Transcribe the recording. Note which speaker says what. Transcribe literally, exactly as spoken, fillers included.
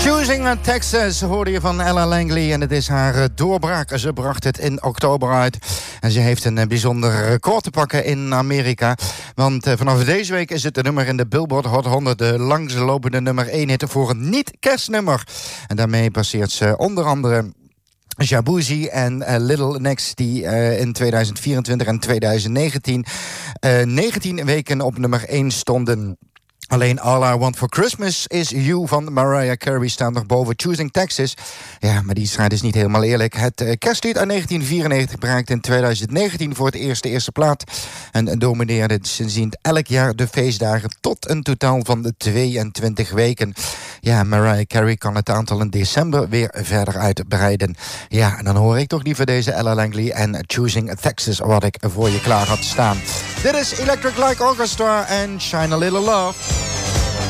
Speaker 1: Choosing Texas hoorde je van Ella Langley en het is haar doorbraak. Ze bracht het in oktober uit en ze heeft een bijzonder record te pakken in Amerika. Want vanaf deze week is het de nummer in de Billboard Hot honderd, de langslopende nummer één hit voor een niet-kerstnummer. En daarmee passeert ze onder andere Shabuzi en uh, Little Next, die uh, in tweeduizend vierentwintig en tweeduizend negentien uh, negentien weken op nummer één stonden. Alleen All I Want For Christmas Is You van Mariah Carey staat nog boven Choosing Texas. Ja, maar die strijd is niet helemaal eerlijk. Het uh, kerstlied uit negentien vierennegentig bereikte in tweeduizend negentien voor het eerst de eerste plaat. En domineerde sindsdien elk jaar de feestdagen tot een totaal van tweeëntwintig weken. Ja, Mariah Carey kan het aantal in december weer verder uitbreiden. Ja, en dan hoor ik toch liever deze Ella Langley en Choosing Texas, wat ik voor je klaar had staan. Dit is Electric Light Orchestra en Shine a Little Love.